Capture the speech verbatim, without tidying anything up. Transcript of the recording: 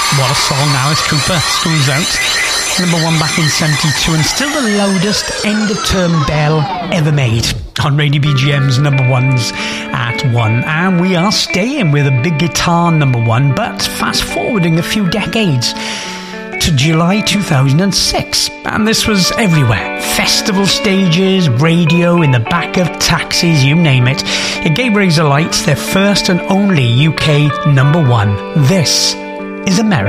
What a song, Alice Cooper, Schools Out. Number one back in seventy-two, and still the loudest end-of-term bell ever made on Radio B G M's number ones at one. And we are staying with a big guitar number one, but fast-forwarding a few decades to July two thousand six, and this was everywhere. Festival stages, radio, in the back of taxis, you name it. It gave Razor Lights their first and only U K number one. This is America.